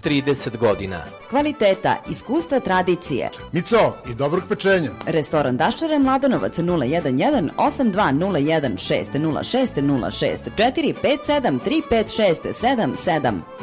30 godina. Kvaliteta, iskustva, tradicije. Mico, i dobrog pečenja. Restoran Daščare, Mladenovac 011 8201 606 06 064 57 356 77.